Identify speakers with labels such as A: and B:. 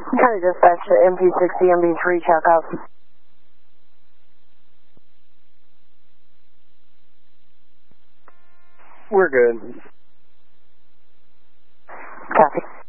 A: County Dispatch to MP60, MB3, check out.
B: We're good.
A: Copy.